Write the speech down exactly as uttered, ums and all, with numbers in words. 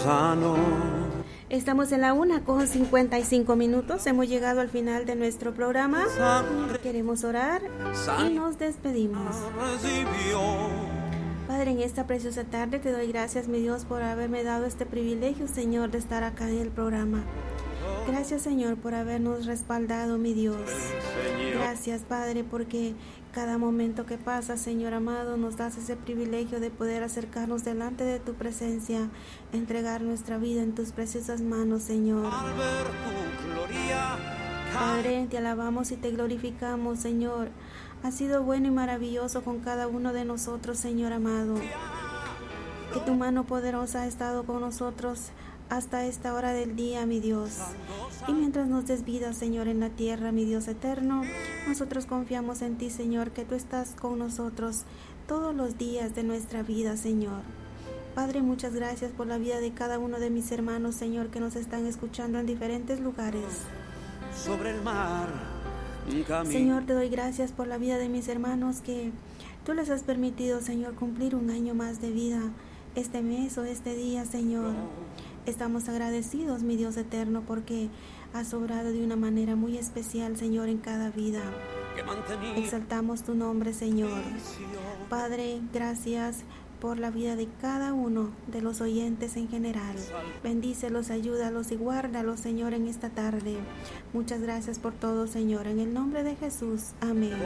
sano. Estamos en la una con cincuenta y cinco minutos. Hemos llegado al final de nuestro programa. Queremos orar y nos despedimos. Padre, en esta preciosa tarde te doy gracias, mi Dios, por haberme dado este privilegio, Señor, de estar acá en el programa. Gracias, Señor, por habernos respaldado, mi Dios. Gracias, Padre, porque cada momento que pasa, Señor amado, nos das ese privilegio de poder acercarnos delante de tu presencia, entregar nuestra vida en tus preciosas manos, Señor. Padre, te alabamos y te glorificamos, Señor. Has sido bueno y maravilloso con cada uno de nosotros, Señor amado. Que tu mano poderosa ha estado con nosotros hasta esta hora del día, mi Dios. Y mientras nos des vida, Señor, en la tierra, mi Dios eterno, nosotros confiamos en ti, Señor, que tú estás con nosotros todos los días de nuestra vida, Señor. Padre, muchas gracias por la vida de cada uno de mis hermanos, Señor, que nos están escuchando en diferentes lugares. Sobre el mar, Señor, te doy gracias por la vida de mis hermanos que tú les has permitido, Señor, cumplir un año más de vida este mes o este día, Señor. Estamos agradecidos, mi Dios eterno, porque has obrado de una manera muy especial, Señor, en cada vida. Exaltamos tu nombre, Señor. Padre, gracias por la vida de cada uno de los oyentes en general. Bendícelos, ayúdalos y guárdalos, Señor, en esta tarde. Muchas gracias por todo, Señor. En el nombre de Jesús. Amén.